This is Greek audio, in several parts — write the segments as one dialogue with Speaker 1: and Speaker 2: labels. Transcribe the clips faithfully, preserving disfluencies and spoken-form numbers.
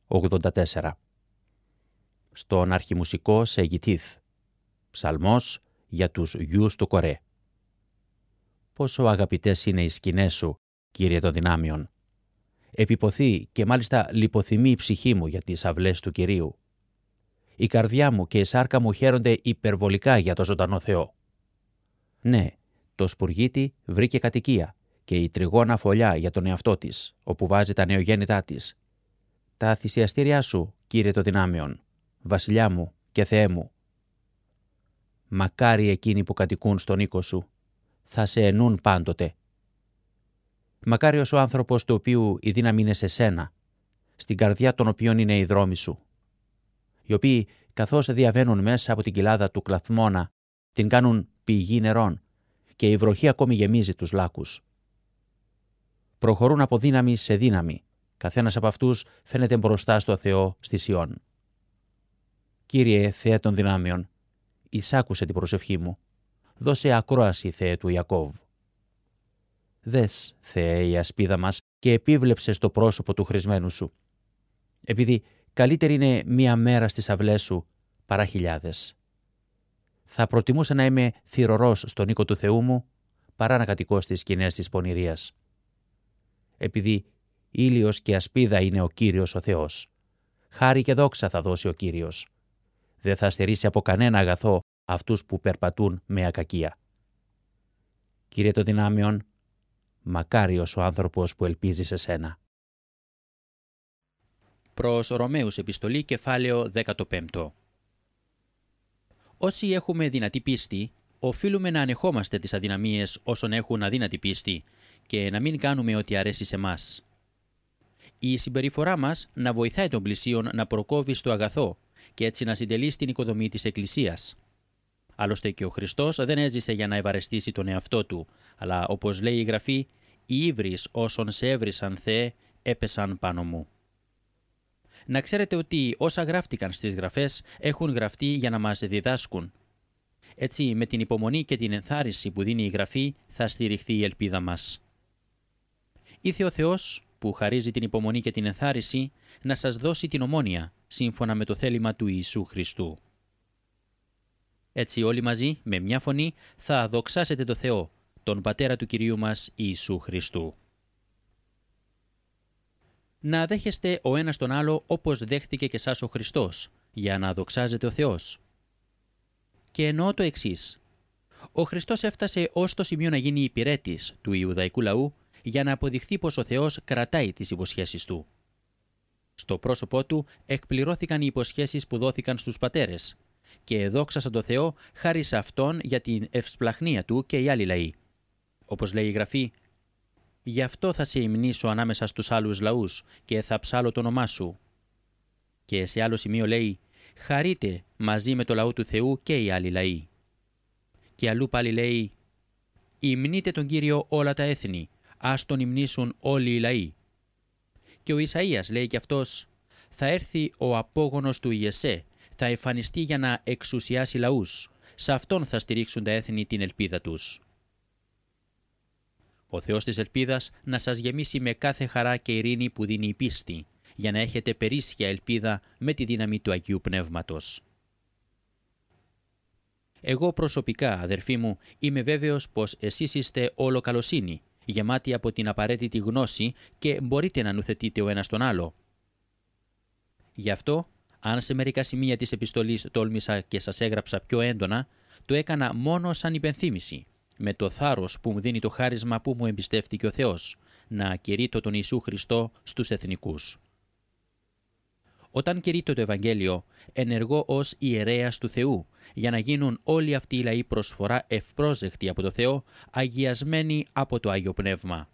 Speaker 1: ογδόντα τέσσερα. Στον αρχιμουσικό σε Γιτήθ. Ψαλμός για τους γιους του Κορέ. Πόσο αγαπητές είναι οι σκηνές σου, Κύριε των δυνάμειων. Επιποθεί και μάλιστα λιποθυμεί η ψυχή μου για τις αυλές του Κυρίου. Η καρδιά μου και η σάρκα μου χαίρονται υπερβολικά για το ζωντανό Θεό. Ναι, το σπουργίτι βρήκε κατοικία και η τριγώνα φωλιά για τον εαυτό της, όπου βάζει τα νεογέννητά της. Τα θυσιαστήριά σου, Κύριε των δυνάμεων, Βασιλιά μου και Θεέ μου. Μακάρι εκείνοι που κατοικούν στον οίκο σου, θα σε ενούν πάντοτε. Μακάριος ο άνθρωπος του οποίου η δύναμη είναι σε σένα, στην καρδιά των οποίων είναι οι δρόμοι σου, οι οποίοι καθώς διαβαίνουν μέσα από την κοιλάδα του Κλαθμώνα, την κάνουν πηγή νερών και η βροχή ακόμη γεμίζει τους λάκους. Προχωρούν από δύναμη σε δύναμη, καθένας από αυτούς φαίνεται μπροστά στο Θεό στη Σιών. Κύριε Θεέ των δυνάμεων, εισάκουσε την προσευχή μου, δώσε ακρόαση Θεέ του Ιακώβ. Δες, Θεέ, η ασπίδα μας και επίβλεψε στο πρόσωπο του χρησμένου σου, επειδή καλύτερη είναι μία μέρα στις αυλές σου παρά χιλιάδες. Θα προτιμούσα να είμαι θυρωρός στον οίκο του Θεού μου, παρά να κατοικώ στις σκηνές της πονηρίας. Επειδή ήλιος και ασπίδα είναι ο Κύριος ο Θεός, χάρη και δόξα θα δώσει ο Κύριος. Δεν θα στερήσει από κανένα αγαθό αυτούς που περπατούν με ακακία. Κύριε των δυνάμεων, μακάριος ο άνθρωπος που ελπίζει σε σένα. Προς Ρωμαίους επιστολή, κεφάλαιο δεκαπέντε. Όσοι έχουμε δυνατή πίστη, οφείλουμε να ανεχόμαστε τις αδυναμίες όσων έχουν αδύνατη πίστη και να μην κάνουμε ό,τι αρέσει σε μας. Η συμπεριφορά μας να βοηθάει τον πλησίον να προκόβει στο αγαθό και έτσι να συντελεί στην οικοδομή της Εκκλησίας. Άλλωστε και ο Χριστός δεν έζησε για να ευαρεστήσει τον εαυτό του, αλλά όπως λέει η Γραφή, οι ύβρις όσων σε έβρισαν, Θεέ, έπεσαν πάνω μου. Να ξέρετε ότι όσα γράφτηκαν στις Γραφές έχουν γραφτεί για να μας διδάσκουν. Έτσι, με την υπομονή και την ενθάρρυνση που δίνει η Γραφή, θα στηριχθεί η ελπίδα μας. Ήθε ο Θεός, που χαρίζει την υπομονή και την ενθάρρυνση, να σας δώσει την ομόνοια, σύμφωνα με το θέλημα του Ιησού Χριστού. Έτσι όλοι μαζί, με μια φωνή, θα δοξάσετε το Θεό, τον Πατέρα του Κυρίου μας Ιησού Χριστού. Να δέχεστε ο ένας τον άλλο όπως δέχτηκε και σας ο Χριστός, για να δοξάζεται ο Θεός. Και εννοώ το εξής. Ο Χριστός έφτασε ως το σημείο να γίνει υπηρέτης του Ιουδαϊκού λαού για να αποδειχθεί πως ο Θεός κρατάει τις υποσχέσεις του. Στο πρόσωπό του εκπληρώθηκαν οι υποσχέσεις που δόθηκαν στους πατέρες και δόξασαν το Θεό χάρη σε Αυτόν για την ευσπλαχνία του και οι άλλοι λαοί. Όπως λέει η Γραφή, «Γι' αυτό θα σε υμνήσω ανάμεσα στους άλλους λαούς και θα ψάλω το όνομά σου». Και σε άλλο σημείο λέει, «Χαρείτε μαζί με το λαό του Θεού και οι άλλοι λαοί». Και αλλού πάλι λέει, «Υμνείτε τον Κύριο όλα τα έθνη, ας τον υμνήσουν όλοι οι λαοί». Και ο Ισαΐας λέει κι αυτός, «Θα έρθει ο απόγονος του Ιεσέ, θα εμφανιστεί για να εξουσιάσει λαούς, σε αυτόν θα στηρίξουν τα έθνη την ελπίδα τους». Ο Θεός της ελπίδας να σας γεμίσει με κάθε χαρά και ειρήνη που δίνει η πίστη, για να έχετε περίσσια ελπίδα με τη δύναμη του Αγίου Πνεύματος. Εγώ προσωπικά, αδερφοί μου, είμαι βέβαιος πως εσείς είστε όλο καλοσύνη, γεμάτοι από την απαραίτητη γνώση και μπορείτε να νουθετείτε ο ένας τον άλλο. Γι' αυτό, αν σε μερικά σημεία της επιστολής τόλμησα και σας έγραψα πιο έντονα, το έκανα μόνο σαν υπενθύμηση, με το θάρρος που μου δίνει το χάρισμα που μου εμπιστεύτηκε ο Θεός, να κηρύττω τον Ιησού Χριστό στους εθνικούς. Όταν κηρύττω το Ευαγγέλιο, ενεργώ ως ιερέας του Θεού, για να γίνουν όλοι αυτοί οι λαοί προσφορά ευπρόσδεκτοι από το Θεό, αγιασμένοι από το Άγιο Πνεύμα.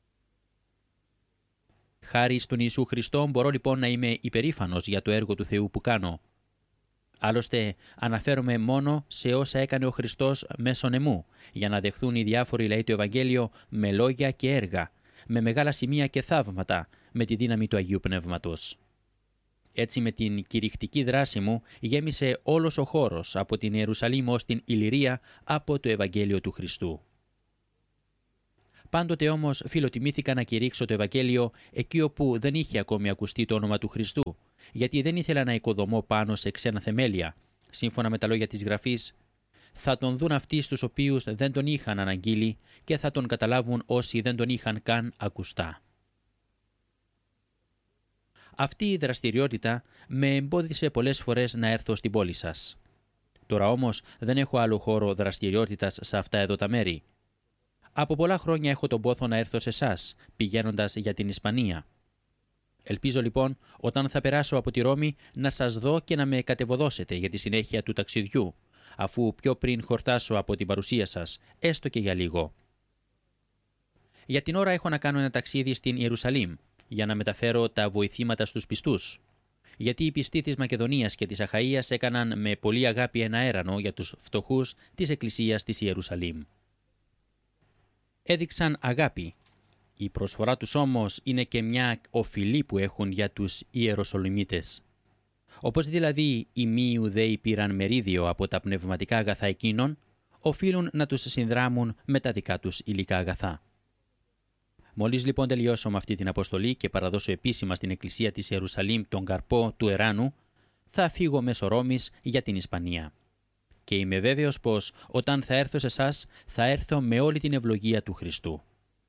Speaker 1: Χάρη στον Ιησού Χριστό μπορώ λοιπόν να είμαι υπερήφανος για το έργο του Θεού που κάνω. Άλλωστε, αναφέρομαι μόνο σε όσα έκανε ο Χριστός μέσω εμού, για να δεχθούν οι διάφοροι λαοί το Ευαγγέλιο με λόγια και έργα, με μεγάλα σημεία και θαύματα, με τη δύναμη του Αγίου Πνεύματος. Έτσι με την κηρυκτική δράση μου γέμισε όλος ο χώρος από την Ιερουσαλήμ ως την Ηλυρία από το Ευαγγέλιο του Χριστού. Πάντοτε όμως φιλοτιμήθηκα να κηρύξω το Ευαγγέλιο εκεί όπου δεν είχε ακόμη ακουστεί το όνομα του Χριστού γιατί δεν ήθελα να οικοδομώ πάνω σε ξένα θεμέλια. Σύμφωνα με τα λόγια της Γραφής, θα τον δουν αυτοί στους οποίους δεν τον είχαν αναγγείλει και θα τον καταλάβουν όσοι δεν τον είχαν καν ακουστά. Αυτή η δραστηριότητα με εμπόδισε πολλές φορές να έρθω στην πόλη σας. Τώρα όμως δεν έχω άλλο χώρο δραστηριότητας σε αυτά εδώ τα μέρη. Από πολλά χρόνια έχω τον πόθο να έρθω σε εσάς, πηγαίνοντας για την Ισπανία. Ελπίζω λοιπόν, όταν θα περάσω από τη Ρώμη, να σας δω και να με κατεβοδώσετε για τη συνέχεια του ταξιδιού, αφού πιο πριν χορτάσω από την παρουσία σας, έστω και για λίγο. Για την ώρα έχω να κάνω ένα ταξίδι στην Ιερουσαλήμ, για να μεταφέρω τα βοηθήματα στους πιστούς, γιατί οι πιστοί της Μακεδονίας και της Αχαΐας έκαναν με πολύ αγάπη ένα έρανο για τους φτωχούς της Εκκλησίας της Ιερουσαλήμ. Έδειξαν αγάπη. Η προσφορά τους όμως είναι και μια οφειλή που έχουν για τους Ιεροσολυμίτες. Όπως δηλαδή οι μη Ιουδαίοι πήραν μερίδιο από τα πνευματικά αγαθά εκείνων, οφείλουν να τους συνδράμουν με τα δικά τους υλικά αγαθά. Μόλις λοιπόν τελειώσω με αυτή την αποστολή και παραδώσω επίσημα στην Εκκλησία της Ιερουσαλήμ τον καρπό του εράνου, θα φύγω μέσω Ρώμης για την Ισπανία. Και είμαι βέβαιος πως όταν θα έρθω σε εσάς θα έρθω με όλη την ευλογία του Χριστού.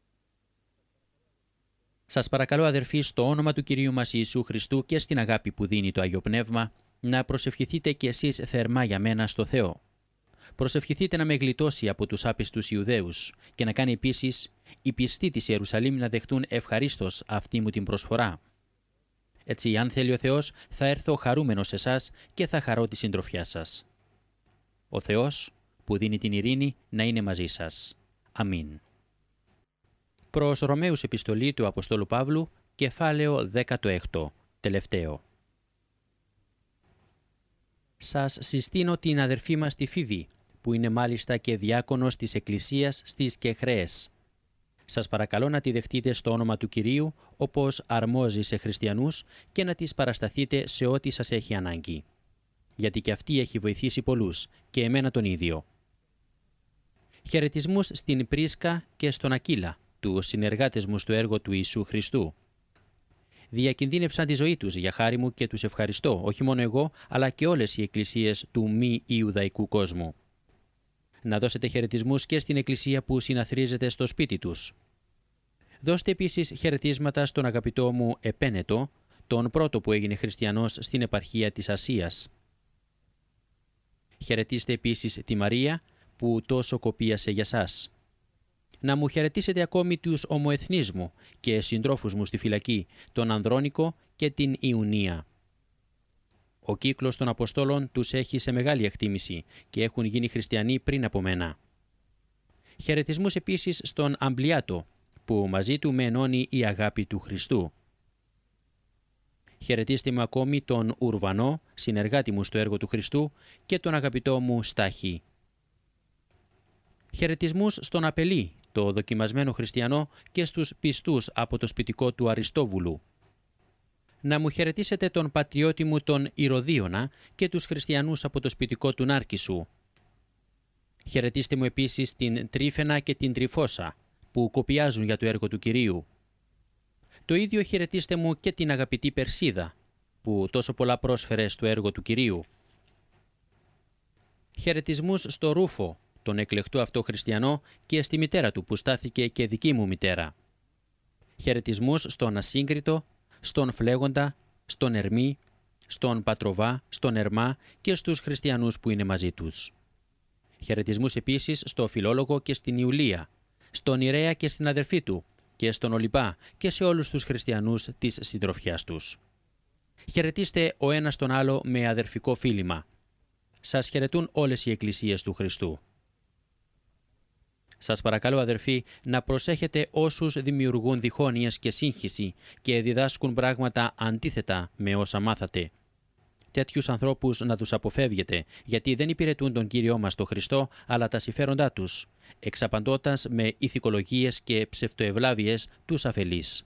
Speaker 1: Σας παρακαλώ αδερφοί, στο όνομα του Κυρίου μας Ιησού Χριστού και στην αγάπη που δίνει το Άγιο Πνεύμα, να προσευχηθείτε κι εσείς θερμά για μένα στο Θεό. Προσευχηθείτε να με γλιτώσει από τους άπιστους Ιουδαίους και να κάνει επίσης οι πιστοί της Ιερουσαλήμ να δεχτούν ευχαρίστως αυτή μου την προσφορά. Έτσι, αν θέλει ο Θεός, θα έρθω χαρούμενος σε εσάς και θα χαρώ τη συντροφιά σας. Ο Θεός, που δίνει την ειρήνη, να είναι μαζί σας. Αμήν. Προς Ρωμαίους επιστολή του Αποστόλου Παύλου, κεφάλαιο δεκαέξι, τελευταίο. Σας συστήνω την αδερφή μας τη Φίβη, που είναι μάλιστα και διάκονος της Εκκλησίας στις Κεχρέες. Σας παρακαλώ να τη δεχτείτε στο όνομα του Κυρίου, όπως αρμόζει σε χριστιανούς, και να της παρασταθείτε σε ό,τι σας έχει ανάγκη. Γιατί και αυτή έχει βοηθήσει πολλούς, και εμένα τον ίδιο. Χαιρετισμούς στην Πρίσκα και στον Ακύλα, τους συνεργάτες μου στο έργο του Ιησού Χριστού. Διακινδύνεψαν τη ζωή τους για χάρη μου και τους ευχαριστώ, όχι μόνο εγώ, αλλά και όλες οι εκκλησίες του μη Ιουδαϊκού κόσμου. Να δώσετε χαιρετισμούς και στην εκκλησία που συναθρίζεται στο σπίτι τους. Δώστε επίσης χαιρετίσματα στον αγαπητό μου Επένετο, τον πρώτο που έγινε χριστιανός στην επαρχία της Ασίας. Χαιρετίστε επίσης τη Μαρία, που τόσο κοπίασε για σας. Να μου χαιρετήσετε ακόμη τους ομοεθνείς μου και συντρόφους μου στη φυλακή, τον Ανδρώνικο και την Ιουνία. Ο κύκλος των Αποστόλων τους έχει σε μεγάλη εκτίμηση και έχουν γίνει χριστιανοί πριν από μένα. Χαιρετισμούς επίσης στον Αμπλιάτο, που μαζί του με ενώνει η αγάπη του Χριστού. Χαιρετίστε μου ακόμη τον Ουρβανό, συνεργάτη μου στο έργο του Χριστού, και τον αγαπητό μου Στάχη. Χαιρετισμούς στον Απελή, το δοκιμασμένο χριστιανό, και στους πιστούς από το σπιτικό του Αριστόβουλου. Να μου χαιρετήσετε τον πατριώτη μου τον Ηρωδίωνα και τους χριστιανούς από το σπιτικό του Νάρκισσου. Χαιρετίστε μου επίσης την Τρίφαινα και την Τριφώσα, που κοπιάζουν για το έργο του Κυρίου. Το ίδιο χαιρετίστε μου και την αγαπητή Περσίδα, που τόσο πολλά πρόσφερε στο έργο του Κυρίου. Χαιρετισμούς στο Ρούφο, τον εκλεκτό αυτό χριστιανό, και στη μητέρα του που στάθηκε και δική μου μητέρα. Χαιρετισμούς στον Ασύγκριτο, στον Φλέγοντα, στον Ερμή, στον Πατροβά, στον Ερμά και στους χριστιανούς που είναι μαζί τους. Χαιρετισμούς επίσης στο Φιλόλογο και στην Ιουλία, στον Ιρέα και στην αδερφή του, και στον Ολυπά και σε όλους τους χριστιανούς της συντροφιάς τους. Χαιρετίστε ο ένας τον άλλο με αδερφικό φίλημα. Σας χαιρετούν όλες οι εκκλησίες του Χριστού. Σας παρακαλώ αδερφοί να προσέχετε όσους δημιουργούν διχόνοιες και σύγχυση και διδάσκουν πράγματα αντίθετα με όσα μάθατε. Τέτοιους ανθρώπους να τους αποφεύγετε, γιατί δεν υπηρετούν τον Κύριό μας τον Χριστό, αλλά τα συμφέροντά τους, εξαπαντώντας με ηθικολογίες και ψευτοευλάβειες τους αφελείς.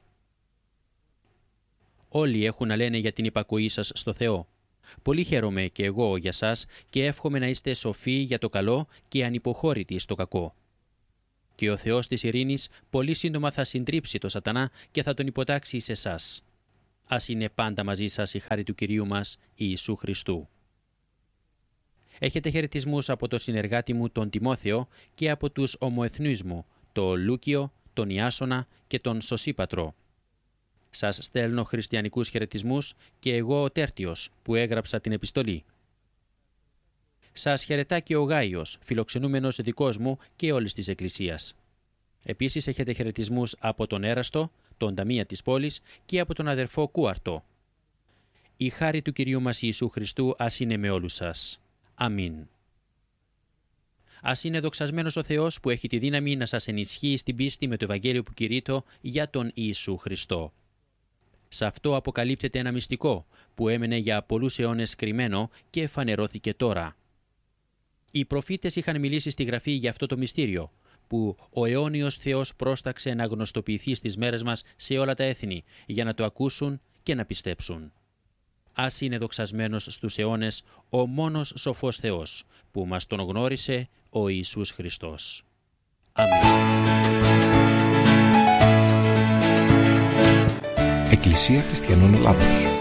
Speaker 1: Όλοι έχουν να λένε για την υπακοή σας στο Θεό. Πολύ χαίρομαι και εγώ για σας και εύχομαι να είστε σοφοί για το καλό και ανυποχώρητοι στο κακό. Και ο Θεός της ειρήνης πολύ σύντομα θα συντρίψει το σατανά και θα τον υποτάξει σε εσάς. Ας είναι πάντα μαζί σας η χάρη του Κυρίου μας Ιησού Χριστού. Έχετε χαιρετισμούς από το συνεργάτη μου τον Τιμόθεο και από τους ομοεθνείς μου, τον Λούκιο, τον Ιάσονα και τον Σωσίπατρο. Σας στέλνω χριστιανικούς χαιρετισμούς και εγώ ο Τέρτιος που έγραψα την επιστολή. Σας χαιρετά και ο Γάιος, φιλοξενούμενος δικός μου και όλης της Εκκλησίας. Επίσης έχετε χαιρετισμούς από τον Έραστο, τον ταμεία της πόλης και από τον αδερφό Κούαρτο. Η χάρη του Κυρίου μας Ιησού Χριστού ας είναι με όλους σας. Αμήν. Ας είναι δοξασμένος ο Θεός που έχει τη δύναμη να σας ενισχύει στην πίστη με το Ευαγγέλιο που κηρύττω για τον Ιησού Χριστό. Σε αυτό αποκαλύπτεται ένα μυστικό που έμενε για πολλούς αιώνες κρυμμένο και φανερώθηκε τώρα. Οι προφήτες είχαν μιλήσει στη Γραφή για αυτό το μυστήριο, που ο αιώνιος Θεός πρόσταξε να γνωστοποιηθεί στις μέρες μας σε όλα τα έθνη, για να το ακούσουν και να πιστέψουν. Ας είναι δοξασμένος στους αιώνες ο μόνος σοφός Θεός, που μας τον γνώρισε ο Ιησούς Χριστός. Αμήν.
Speaker 2: Εκκλησία Χριστιανών Ελλάδος.